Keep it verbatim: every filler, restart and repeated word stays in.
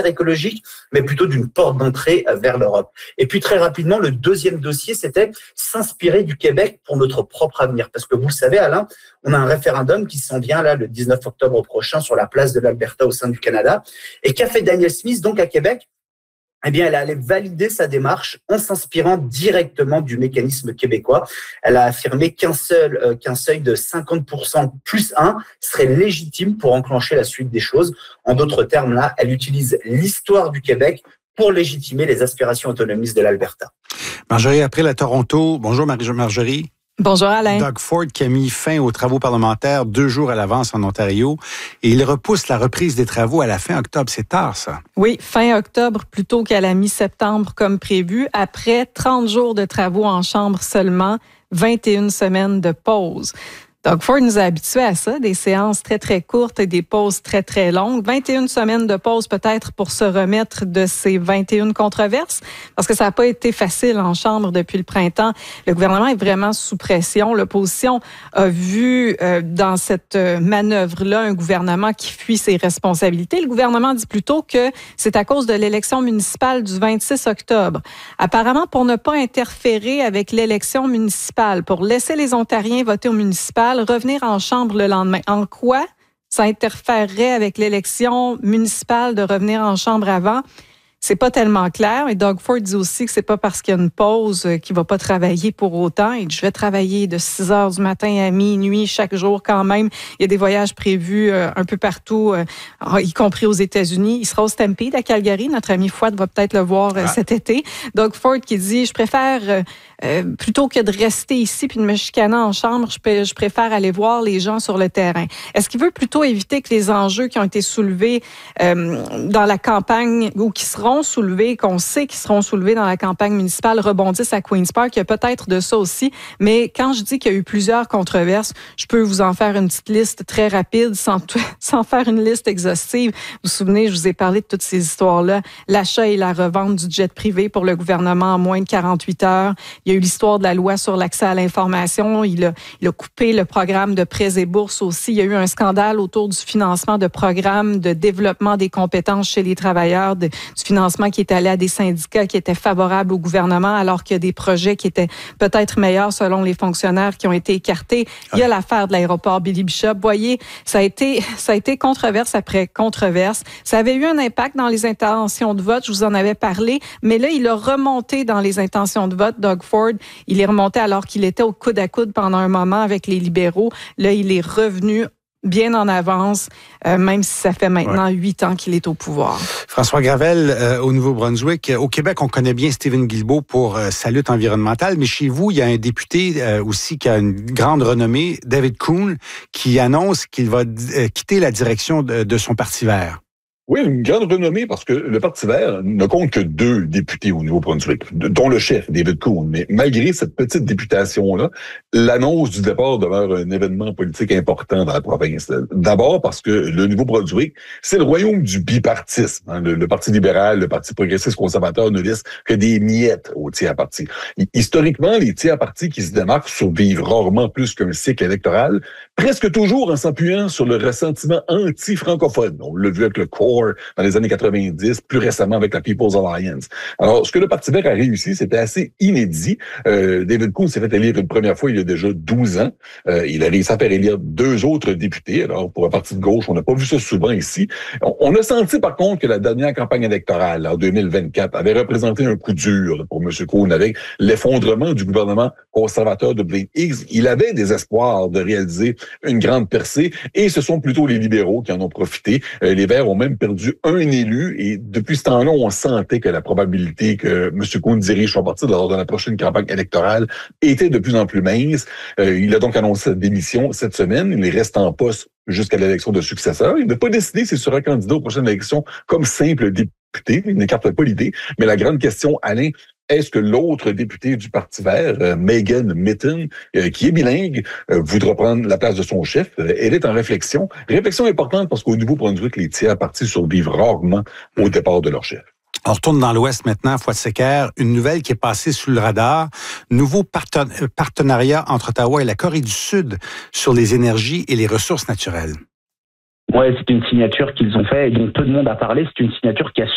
écologique, mais plutôt d'une porte d'entrée vers l'Europe. Et puis très rapidement, le deuxième dossier, c'était s'inspirer du Québec pour notre propre avenir. Parce que vous le savez, Alain, on a un référendum qui s'en vient là le dix-neuf octobre prochain sur la place de l'Alberta au sein du Canada. Et qu'a fait Danielle Smith donc à Québec ? Eh bien, elle allait valider sa démarche en s'inspirant directement du mécanisme québécois. Elle a affirmé qu'un seul, euh, qu'un seuil de cinquante pour cent plus un serait légitime pour enclencher la suite des choses. En d'autres termes, là, elle utilise l'histoire du Québec pour légitimer les aspirations autonomistes de l'Alberta. Marjorie April à Toronto. Bonjour Marjorie. Bonjour Alain. Doug Ford qui a mis fin aux travaux parlementaires deux jours à l'avance en Ontario et il repousse la reprise des travaux à la fin octobre. C'est tard, ça. Oui, fin octobre plutôt qu'à la mi-septembre comme prévu, après trente jours de travaux en chambre seulement, vingt et une semaines de pause. Doug Ford nous a habitués à ça, des séances très, très courtes et des pauses très, très longues. vingt et une semaines de pause peut-être pour se remettre de ces vingt et une controverses, parce que ça n'a pas été facile en chambre depuis le printemps. Le gouvernement est vraiment sous pression. L'opposition a vu euh, dans cette manœuvre-là un gouvernement qui fuit ses responsabilités. Le gouvernement dit plutôt que c'est à cause de l'élection municipale du vingt-six octobre. Apparemment, pour ne pas interférer avec l'élection municipale, pour laisser les Ontariens voter au municipal, revenir en chambre le lendemain. En quoi ça interférerait avec l'élection municipale de revenir en chambre avant? C'est pas tellement clair. Et Doug Ford dit aussi que c'est pas parce qu'il y a une pause qu'il va pas travailler pour autant. Il dit, je vais travailler de six heures du matin à minuit chaque jour quand même. Il y a des voyages prévus euh, un peu partout, euh, y compris aux États-Unis. Il sera au Stampede à Calgary. Notre ami Fouad va peut-être le voir euh, ah. cet été. Doug Ford qui dit, je préfère, euh, euh, plutôt que de rester ici puis de me chicaner en chambre, je, pr- je préfère aller voir les gens sur le terrain. Est-ce qu'il veut plutôt éviter que les enjeux qui ont été soulevés euh, dans la campagne ou qui seront soulevés, qu'on sait qu'ils seront soulevés dans la campagne municipale, rebondissent à Queen's Park? Il y a peut-être de ça aussi. Mais quand je dis qu'il y a eu plusieurs controverses, je peux vous en faire une petite liste très rapide sans, t- sans faire une liste exhaustive. Vous vous souvenez, je vous ai parlé de toutes ces histoires-là. L'achat et la revente du jet privé pour le gouvernement en moins de quarante-huit heures. Il y a eu l'histoire de la loi sur l'accès à l'information. Il a, il a coupé le programme de prêts et bourses aussi. Il y a eu un scandale autour du financement de programmes de développement des compétences chez les travailleurs, de, du financement qui est allé à des syndicats qui étaient favorables au gouvernement, alors qu'il y a des projets qui étaient peut-être meilleurs selon les fonctionnaires qui ont été écartés. Il y a l'affaire de l'aéroport Billy Bishop. Vous voyez, ça a été, ça a été controverse après controverse. Ça avait eu un impact dans les intentions de vote. Je vous en avais parlé. Mais là, il a remonté dans les intentions de vote. Doug Ford, il est remonté alors qu'il était au coude à coude pendant un moment avec les libéraux. Là, il est revenu bien en avance, euh, même si ça fait maintenant huit ouais. ans qu'il est au pouvoir. François Gravel, euh, au Nouveau-Brunswick. Au Québec, on connaît bien Stephen Guilbeault pour euh, sa lutte environnementale, mais chez vous, il y a un député euh, aussi qui a une grande renommée, David Coon, qui annonce qu'il va euh, quitter la direction de, de son Parti vert. Oui, une grande renommée parce que le Parti vert ne compte que deux députés au Nouveau-Brunswick, dont le chef, David Coon. Mais malgré cette petite députation-là, l'annonce du départ demeure un événement politique important dans la province. D'abord parce que le Nouveau-Brunswick, c'est le royaume du bipartisme. Hein. Le, le Parti libéral, le Parti progressiste conservateur ne laissent que des miettes aux tiers-partis. Historiquement, les tiers-partis qui se démarquent survivent rarement plus qu'un cycle électoral, presque toujours en s'appuyant sur le ressentiment anti-francophone. On l'a vu avec le Core dans les années quatre-vingt-dix, plus récemment avec la People's Alliance. Alors, ce que le Parti vert a réussi, c'était assez inédit. Euh, David Coon s'est fait élire une première fois il y a déjà douze ans. Euh, il a réussi à faire élire deux autres députés. Alors, pour un parti de gauche, on n'a pas vu ça souvent ici. On, on a senti, par contre, que la dernière campagne électorale, en deux mille vingt-quatre, avait représenté un coup dur là, pour M. Coon avec l'effondrement du gouvernement conservateur de Blaine Higgs. Il avait des espoirs de réaliser une grande percée et ce sont plutôt les libéraux qui en ont profité. Euh, les Verts ont même perdu un élu et depuis ce temps-là, on sentait que la probabilité que M. Coon dirige son parti lors de la prochaine campagne électorale était de plus en plus mince. Euh, il a donc annoncé sa démission cette semaine. Il reste en poste jusqu'à l'élection de successeur. Il n'a pas décidé s'il sera candidat aux prochaines élections comme simple député. Il n'écarte pas l'idée. Mais la grande question, Alain, est-ce que l'autre député du Parti vert, euh, Megan Mitton, euh, qui est bilingue, euh, voudra prendre la place de son chef? Euh, elle est en réflexion. Réflexion importante parce qu'au Nouveau-Brunswick, les tiers-partis survivent rarement au départ de leur chef. On retourne dans l'Ouest maintenant, Fouad-Séquer. Une nouvelle qui est passée sous le radar. Nouveau parten- partenariat entre Ottawa et la Corée du Sud sur les énergies et les ressources naturelles. Ouais, c'est une signature qu'ils ont fait et dont peu de monde a parlé. C'est une signature qui a